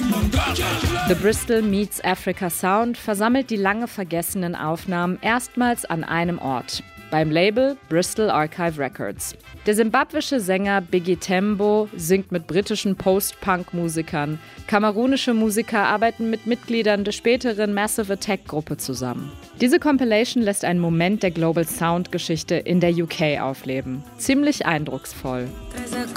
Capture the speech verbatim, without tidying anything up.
The Bristol Meets Africa Sound versammelt die lange vergessenen Aufnahmen erstmals an einem Ort. Beim Label Bristol Archive Records. Der simbabwische Sänger Biggie Tembo singt mit britischen Post-Punk-Musikern. Kamerunische Musiker arbeiten mit Mitgliedern der späteren Massive Attack-Gruppe zusammen. Diese Compilation lässt einen Moment der Global Sound-Geschichte in der U K aufleben. Ziemlich eindrucksvoll.